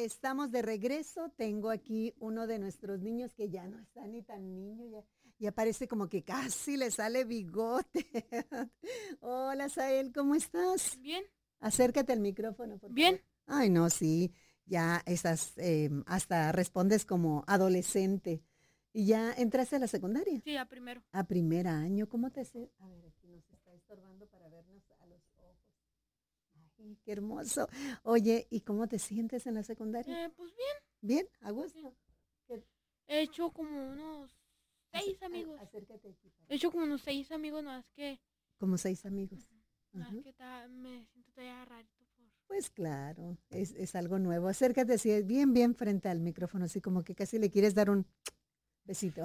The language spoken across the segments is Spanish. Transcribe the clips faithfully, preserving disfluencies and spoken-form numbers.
estamos de regreso. Tengo aquí uno de nuestros niños que ya no está ni tan niño, ya, ya parece como que casi le sale bigote. Hola, Sael, ¿cómo estás? Bien, Acércate al micrófono, por favor. bien. Ay, no, sí, ya estás, eh, hasta respondes como adolescente. ¿Y ya entraste a la secundaria? Sí, a primero. A primer año, ¿cómo te sientes? A ver, aquí nos está estorbando para vernos a los ojos. Ay, qué hermoso. Oye, ¿y cómo te sientes en la secundaria? Eh, pues bien, Bien, a bien. gusto. ¿Qué- He hecho como unos ace- seis a- amigos. acércate aquí. Para- He hecho como unos seis amigos, no es que, Como seis amigos. ujú, no Ajá. es que ta- me siento todavía rarito por. Pues claro, es, es algo nuevo. Acércate así, bien, bien frente al micrófono, así como que casi le quieres dar un besito.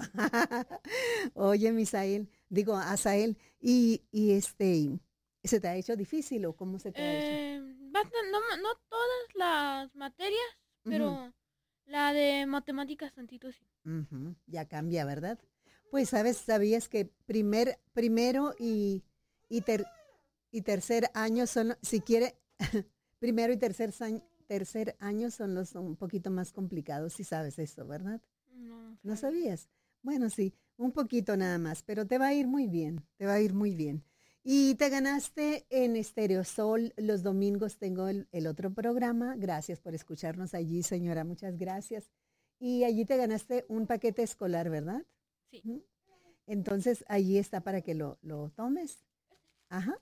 Oye, Misael, digo, Asael, y, y este, ¿se te ha hecho difícil o cómo se te ha hecho? Eh, basta- no, ma- no todas las materias, Ujú, pero la de matemáticas tantito sí. ujú, ya cambia, ¿verdad? Pues, ¿sabes? ¿Sabías que primer, primero y, y, ter- y tercer año son, si quiere, primero y tercer, año- tercer año son los un poquito más complicados, si sabes eso, ¿verdad? No, no ¿No sabía. sabías? Bueno, sí, un poquito nada más, pero te va a ir muy bien, te va a ir muy bien. Y te ganaste en Estereosol, los domingos tengo el, el otro programa, gracias por escucharnos allí, señora, muchas gracias. Y allí te ganaste un paquete escolar, ¿verdad? Sí. Ujú. Entonces, allí está para que lo, lo tomes. Ajá.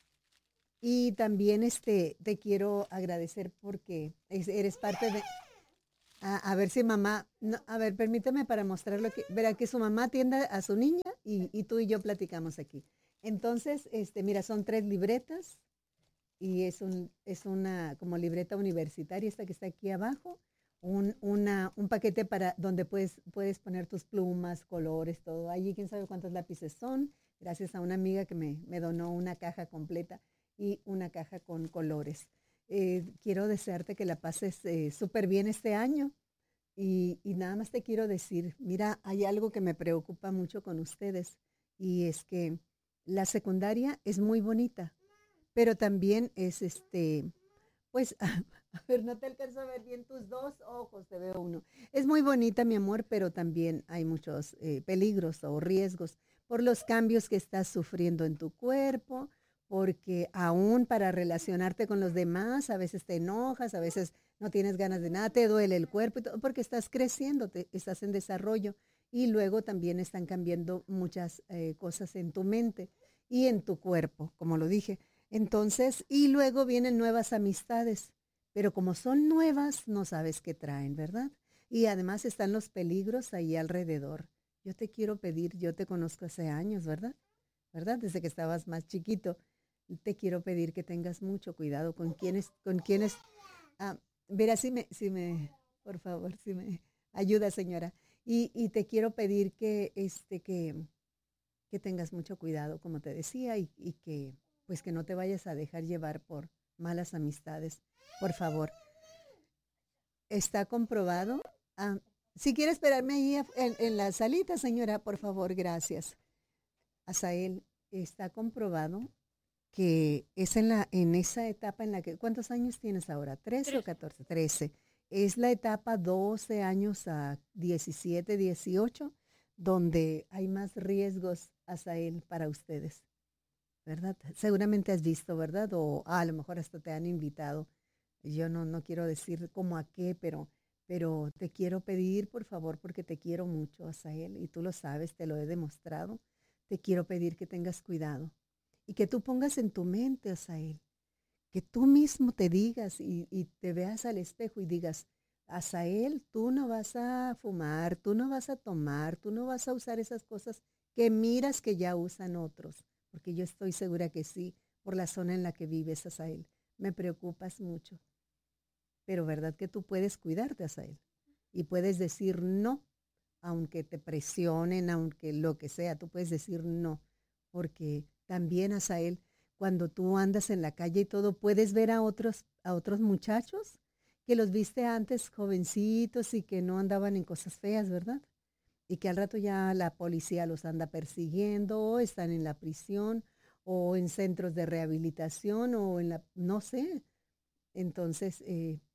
Y también este, te quiero agradecer porque es- eres parte de, a, a ver si mamá, no, a ver, permíteme para mostrarlo que, verá que su mamá atienda a su niña y, y tú y yo platicamos aquí. Entonces, este, mira, son tres libretas y es un, es una como libreta universitaria, esta que está aquí abajo, un, una, un paquete para donde puedes, puedes poner tus plumas, colores, todo. Allí quién sabe cuántos lápices son, gracias a una amiga que me, me donó una caja completa y una caja con colores. Eh, quiero desearte que la pases eh, súper bien este año y, y nada más te quiero decir, mira, hay algo que me preocupa mucho con ustedes y es que la secundaria es muy bonita, pero también es este, pues, a ver, no te alcanzo a ver bien tus dos ojos, te veo uno. Es muy bonita, mi amor, pero también hay muchos eh, peligros o riesgos por los cambios que estás sufriendo en tu cuerpo, porque aún para relacionarte con los demás, a veces te enojas, a veces no tienes ganas de nada, te duele el cuerpo, y todo, porque estás creciendo, te, estás en desarrollo y luego también están cambiando muchas eh, cosas en tu mente y en tu cuerpo, como lo dije. Entonces, y luego vienen nuevas amistades, pero como son nuevas, no sabes qué traen, ¿verdad? Y además están los peligros ahí alrededor. Yo te quiero pedir, yo te conozco hace años, ¿verdad? ¿Verdad? Desde que estabas más chiquito. Te quiero pedir que tengas mucho cuidado con quienes, con quienes, ah, verá si me, si me, por favor, si me ayuda, señora. Y, y te quiero pedir que, este, que, que tengas mucho cuidado, como te decía, y, y que pues que no te vayas a dejar llevar por malas amistades. Por favor, está comprobado. Ah, si quiere esperarme ahí en, en la salita, señora, por favor, gracias. Asael, está comprobado que es en, la, en esa etapa en la que, ¿cuántos años tienes ahora? ¿trece o Trece. catorce? trece. Es la etapa doce años a diecisiete, dieciocho, donde hay más riesgos, Asael, para ustedes, ¿verdad? Seguramente has visto, ¿verdad? O ah, a lo mejor hasta te han invitado. Yo no, no quiero decir cómo a qué, pero, pero te quiero pedir, por favor, porque te quiero mucho, Asael, y tú lo sabes, te lo he demostrado. Te quiero pedir que tengas cuidado y que tú pongas en tu mente, Asael, que tú mismo te digas y, y te veas al espejo y digas, Asael, tú no vas a fumar, tú no vas a tomar, tú no vas a usar esas cosas que miras que ya usan otros, porque yo estoy segura que sí, por la zona en la que vives, Asael. Me preocupas mucho, pero verdad que tú puedes cuidarte, Asael, y puedes decir no, aunque te presionen, aunque lo que sea, tú puedes decir no, porque también, Asael, cuando tú andas en la calle y todo, puedes ver a otros, a otros muchachos que los viste antes jovencitos y que no andaban en cosas feas, ¿verdad? Y que al rato ya la policía los anda persiguiendo o están en la prisión o en centros de rehabilitación o en la, no sé. Entonces, eh,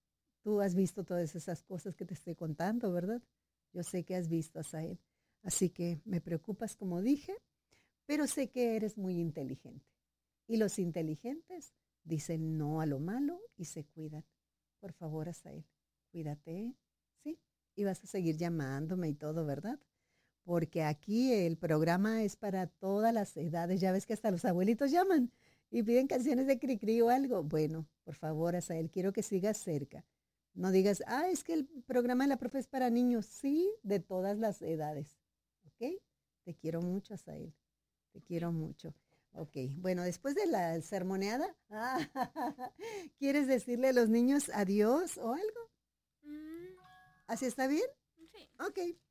tú has visto todas esas cosas que te estoy contando, ¿verdad? Yo sé que has visto a Asael. Así que me preocupas, como dije, pero sé que eres muy inteligente. Y los inteligentes dicen no a lo malo y se cuidan. Por favor, Asael, cuídate, ¿sí? Y vas a seguir llamándome y todo, ¿verdad? Porque aquí el programa es para todas las edades. Ya ves que hasta los abuelitos llaman y piden canciones de Cricri o algo. Bueno, por favor, Asael, quiero que sigas cerca. No digas, ah, es que el programa de la profe es para niños. Sí, de todas las edades. ¿Ok? Te quiero mucho, Asael. Te quiero mucho. Ok, bueno, después de la sermoneada, ah, ¿quieres decirle a los niños adiós o algo? Mm, ¿Así está bien? sí. Ok.